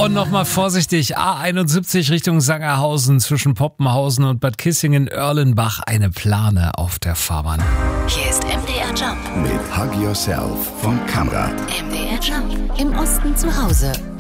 Und nochmal vorsichtig, A71 Richtung Sangerhausen zwischen Poppenhausen und Bad Kissingen-Oerlenbach, eine Plane auf der Fahrbahn. Hier ist MDR Jump mit Hug Yourself von Kamra. MDR Jump. Im Osten zu Hause.